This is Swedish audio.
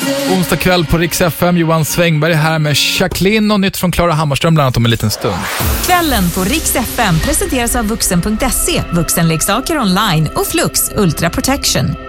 Onsdag kväll på Rix FM, Johan Svängberg här med Jacqueline och nytt från Klara Hammarström bland annat om en liten stund. Kvällen på Rix FM presenteras av vuxen.se, vuxenleksaker online och Flux Ultra Protection.